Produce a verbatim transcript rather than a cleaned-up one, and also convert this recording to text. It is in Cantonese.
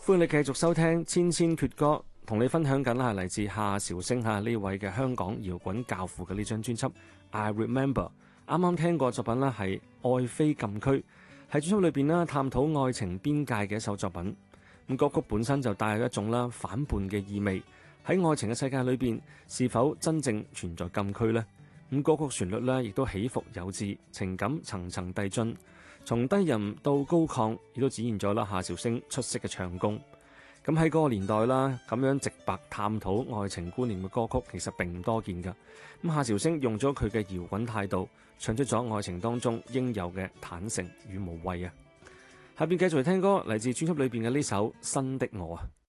歡迎你繼續收聽千千闕歌，同你分享緊係嚟自夏韶聲吓呢位嘅香港搖滾教父嘅呢張專輯 I Remember。啱啱聽過作品呢係愛非禁區，喺專輯裏邊呢探討愛情邊界嘅一首作品。咁歌曲本身就帶有一種啦反叛嘅意味，喺愛情嘅世界裏邊是否真正存在禁區呢？咁歌曲旋律呢亦都起伏有致，情感層層遞進，從低吟到高亢，亦都展現咗啦夏韶聲出色嘅唱功。咁喺嗰個年代啦，咁樣直白探討愛情觀念嘅歌曲其實並唔多見㗎。咁夏韶聲用咗佢嘅搖滾態度，唱出咗愛情當中應有嘅坦誠與無畏啊！下邊繼續嚟聽歌，嚟自專輯裏邊嘅呢首《新的我》啊。